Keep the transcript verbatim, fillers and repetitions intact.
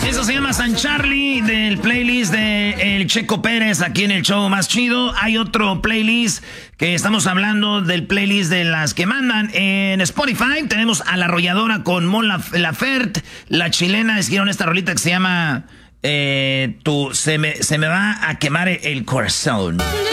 Eso se llama San Charlie, del playlist de El Checo Pérez aquí en el show más chido. Hay otro playlist que estamos hablando del playlist de las que mandan en Spotify. Tenemos a La Arrolladora con Mon Laferte. La chilena escribieron esta rolita que se llama eh, tu, se, me, se me va a quemar el corazón.